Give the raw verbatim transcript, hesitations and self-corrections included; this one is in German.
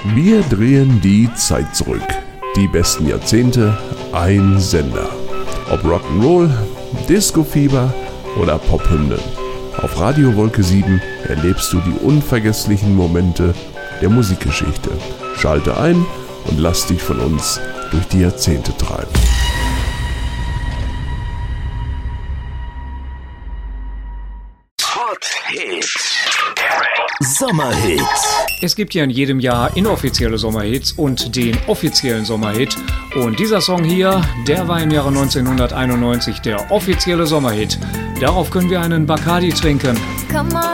Wir drehen die Zeit zurück. Die besten Jahrzehnte, ein Sender. Ob Rock'n'Roll, Disco-Fieber oder Pophymnen. Auf Radio Wolke sieben erlebst du die unvergesslichen Momente der Musikgeschichte. Schalte ein und lass dich von uns durch die Jahrzehnte treiben. Hot Hits. Sommerhits. Es gibt ja in jedem Jahr inoffizielle Sommerhits und den offiziellen Sommerhit. Und dieser Song hier, der war im Jahre neunzehnhunderteinundneunzig der offizielle Sommerhit. Darauf können wir einen Bacardi trinken. Come on.